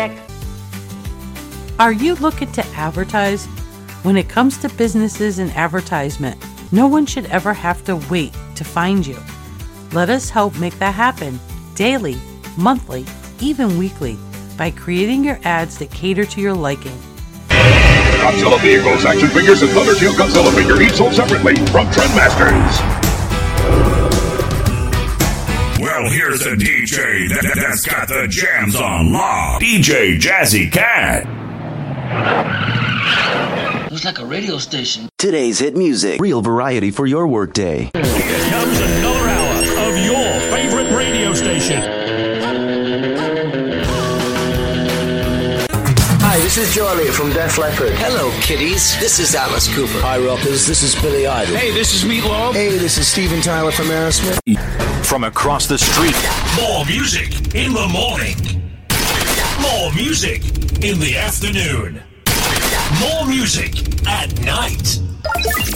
back. Are you looking to advertise? When it comes to businesses and advertisement, no one should ever have to wait to find you. Let us help make that happen daily, monthly, even weekly by creating your ads that cater to your liking. Godzilla vehicles, action figures, and Thunder Shield Godzilla figure each sold separately from Trendmasters. Well, here's a DJ that's got the jams on lock. DJ Jazzy Cat. Looks like a radio station. Today's hit music. Real variety for your workday. Here comes another hour of your favorite radio station. Hi, this is Joe Elliott from Def Leppard. Hello, kiddies. This is Alice Cooper. Hi, rockers. This is Billy Idol. Hey, this is Meat Loaf. Hey, this is Steven Tyler from Aerosmith. From across the street. More music in the morning. More music in the afternoon. More music at night.